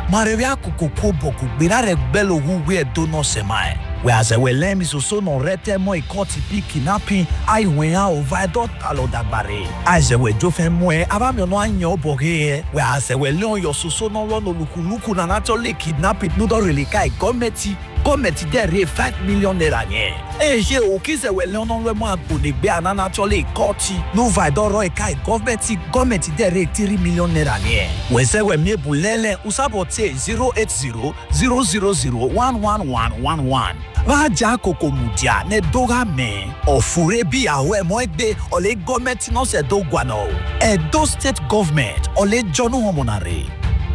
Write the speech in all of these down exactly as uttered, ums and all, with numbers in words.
Marevia kukuko boku birare belo huwe do no semae. Whereas we lemi so so no rete mo ikoti pi kidnapping ai wea over do talo dagbare. As we jofen mo e abamio no anyo boge. Whereas we leon yo so so no lo no luku luku na naturally kidnapping no do really kai gometi. Gometi dere five million naira nye. E je o kise we leon no mo akune gbe ana naturally koti. No vai do ro e kai gometi gometi dere three million naira nye. We se we me bulele usabote zero eight zero zero zero zero one one one one one. Vaja koko mudia ne doga me ofure bi awe mo egbe ole government no se do gwano. Edo state government ole jonu homonare.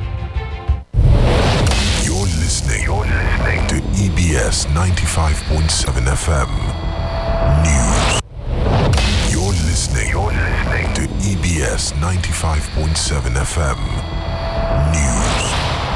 You're listening, You're listening to E B S ninety-five point seven F M News. You're listening, You're listening to E B S ninety-five point seven F M News.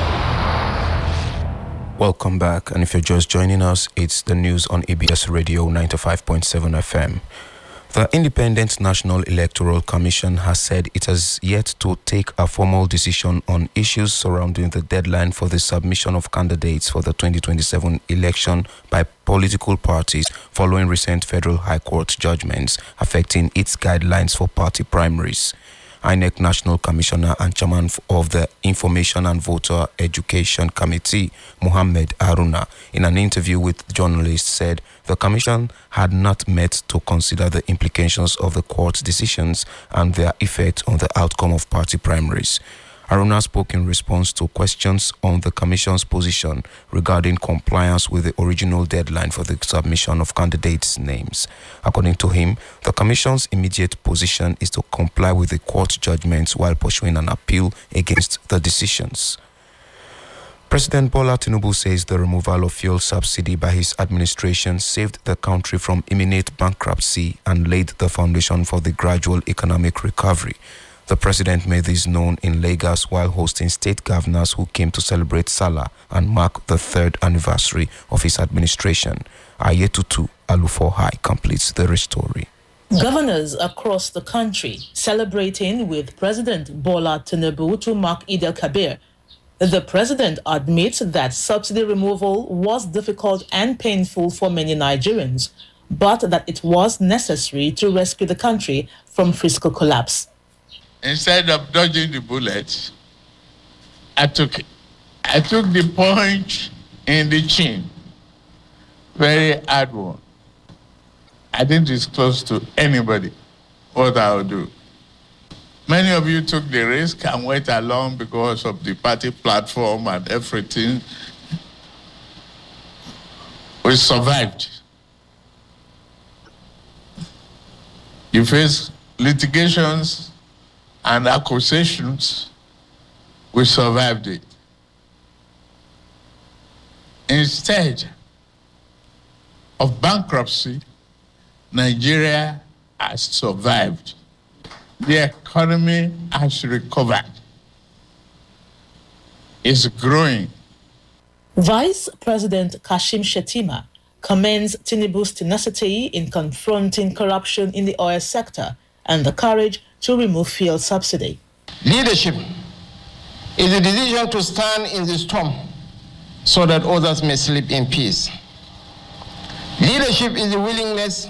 Welcome back, and if you're just joining us, it's the news on E B S Radio ninety-five point seven F M. The Independent National Electoral Commission has said it has yet to take a formal decision on issues surrounding the deadline for the submission of candidates for the twenty twenty-seven election by political parties following recent Federal High Court judgments affecting its guidelines for party primaries. I N E C National Commissioner and Chairman of the Information and Voter Education Committee, Mohammed Haruna, in an interview with journalists, said the Commission had not met to consider the implications of the court's decisions and their effect on the outcome of party primaries. Haruna spoke in response to questions on the Commission's position regarding compliance with the original deadline for the submission of candidates' names. According to him, the Commission's immediate position is to comply with the court judgments while pursuing an appeal against the decisions. President Bola Tinubu says the removal of fuel subsidy by his administration saved the country from imminent bankruptcy and laid the foundation for the gradual economic recovery. The president made this known in Lagos while hosting state governors who came to celebrate Salah and mark the third anniversary of his administration. Ayetutu Alufohai completes the story. Governors across the country celebrating with President Bola Tinubu to mark Eid al-Kabir. The president admits that subsidy removal was difficult and painful for many Nigerians, but that it was necessary to rescue the country from fiscal collapse. Instead of dodging the bullet, I took it. I took the punch in the chin. Very hard one. I didn't disclose to anybody what I would do. Many of you took the risk and went along because of the party platform and everything. We survived. You face litigations and accusations, we survived it. Instead of bankruptcy, Nigeria has survived. The economy has recovered. It's growing. Vice President Kashim Shettima commends Tinubu's tenacity in confronting corruption in the oil sector and the courage to remove fuel subsidy. Leadership is the decision to stand in the storm so that others may sleep in peace. Leadership is the willingness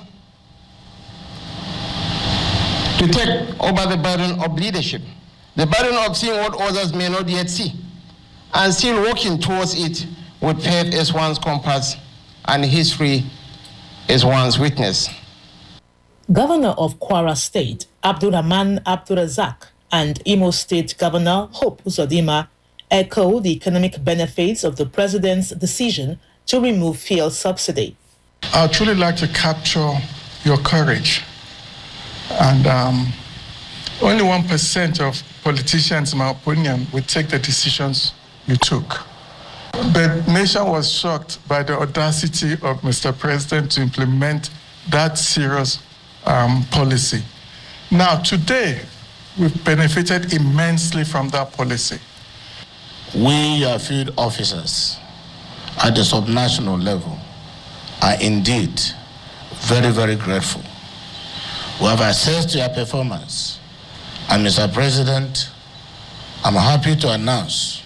to take over the burden of leadership, the burden of seeing what others may not yet see, and still working towards it with faith as one's compass and history as one's witness. Governor of Kwara State, Abdurrahman Abdurazak, and Imo State Governor Hope Uzodinma echo the economic benefits of the president's decision to remove fuel subsidy. I'd truly like to capture your courage. And um, only one percent of politicians, in my opinion, would take the decisions you took. The nation was shocked by the audacity of Mister President to implement that serious um, policy. Now, today, we've benefited immensely from that policy. We, your field officers, at the subnational level, are indeed very, very grateful. We have assessed your performance, and Mister President, I'm happy to announce